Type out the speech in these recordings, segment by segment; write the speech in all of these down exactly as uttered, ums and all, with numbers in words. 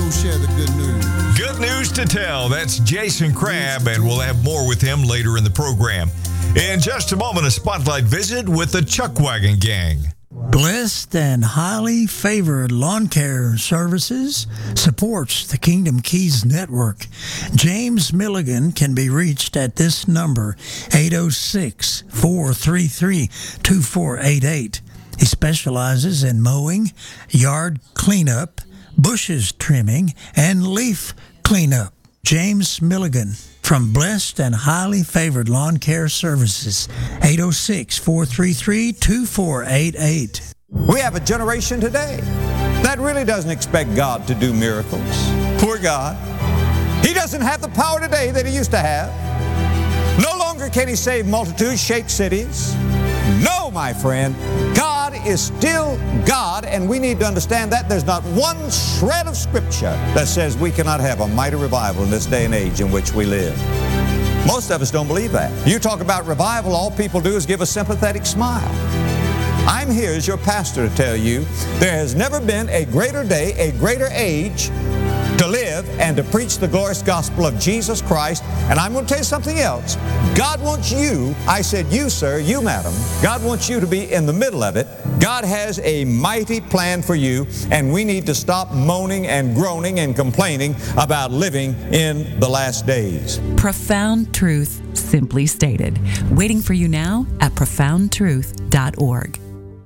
go share the good news. Good news to tell. That's Jason Crabb, and we'll have more with him later in the program. In just a moment, a spotlight visit with the Chuckwagon Gang. Blessed and highly favored lawn care services supports the Kingdom Keys Network. James Milligan can be reached at this number, eight oh six, four three three, two four eight eight. He specializes in mowing, yard cleanup, bushes trimming, and leaf cleanup. James Milligan from Blessed and Highly Favored Lawn Care Services, eight oh six, four three three, two four eight eight. We have a generation today that really doesn't expect God to do miracles. Poor God. He doesn't have the power today that he used to have. No longer can he save multitudes, shake cities. No, my friend, God is still God, and we need to understand that. There's not one shred of Scripture that says we cannot have a mighty revival in this day and age in which we live. Most of us don't believe that. You talk about revival, all people do is give a sympathetic smile. I'm here as your pastor to tell you there has never been a greater day, a greater age to live and to preach the glorious gospel of Jesus Christ. And I'm going to tell you something else. God wants you, I said you, sir, you, madam, God wants you to be in the middle of it. God has a mighty plan for you, and we need to stop moaning and groaning and complaining about living in the last days. Profound truth, simply stated. Waiting for you now at profound truth dot org.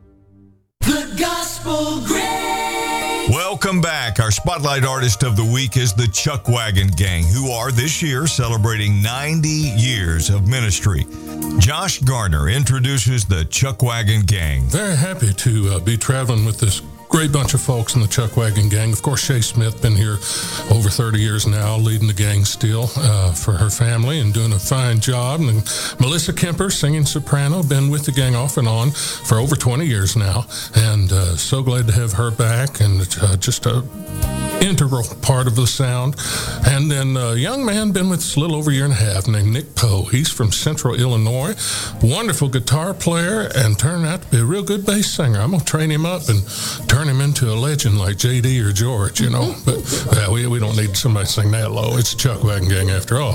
The Gospel Grid. Welcome back. Our spotlight artist of the week is the Chuckwagon Gang, who are this year celebrating ninety years of ministry. Josh Garner introduces the Chuckwagon Gang. Very happy to uh, be traveling with this great bunch of folks in the Chuckwagon Gang. Of course, Shay Smith, been here over thirty years now, leading the gang still uh, for her family and doing a fine job. And Melissa Kemper, singing soprano, been with the gang off and on for over twenty years now. And uh, so glad to have her back, and uh, just a integral part of the sound. And then a young man been with us a little over a year and a half named Nick Poe. He's from Central Illinois. Wonderful guitar player and turned out to be a real good bass singer. I'm going to train him up and turn him into a legend like J D or George, you know. But uh, we, we don't need somebody to sing that low. It's the Chuckwagon Gang after all.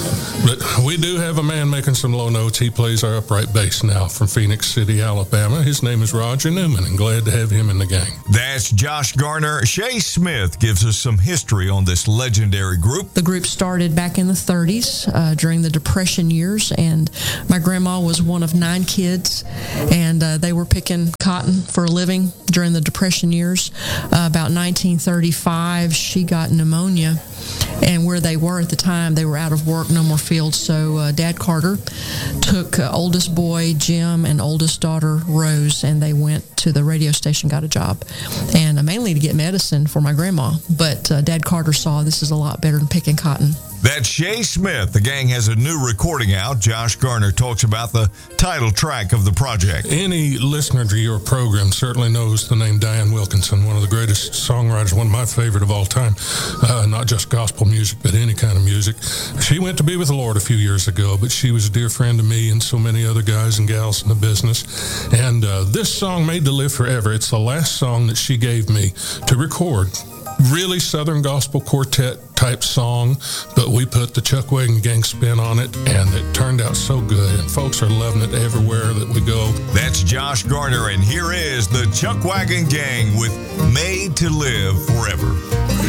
But we do have a man making some low notes. He plays our upright bass now from Phoenix City, Alabama. His name is Roger Newman, and glad to have him in the gang. That's Josh Garner. Shay Smith gives us some history on this legendary group. The group started back in the thirties uh, during the Depression years, and my grandma was one of nine kids, and uh, they were picking cotton for a living during the Depression years. Uh, about nineteen thirty-five, she got pneumonia, and where they were at the time, they were out of work, no more fields. So uh, Dad Carter took uh, oldest boy Jim and oldest daughter Rose, and they went to the radio station, got a job, and uh, mainly to get medicine for my grandma. But uh, Dad Carter saw this is a lot better than picking cotton. That's Shay Smith. The gang has a new recording out. Josh Garner talks about the title track of the project. Any listener to your program certainly knows the name Diane Wilkinson, one of the greatest songwriters, one of my favorite of all time. Uh, not just gospel music, but any kind of music. She went to be with the Lord a few years ago, but she was a dear friend to me and so many other guys and gals in the business. And uh, this song, Made to Live Forever, it's the last song that she gave me to record. Really Southern Gospel Quartet type song, but we put the Chuckwagon Gang spin on it, and it turned out so good, and folks are loving it everywhere that we go. That's Josh Garner, and here is the Chuckwagon Gang with Made to Live Forever.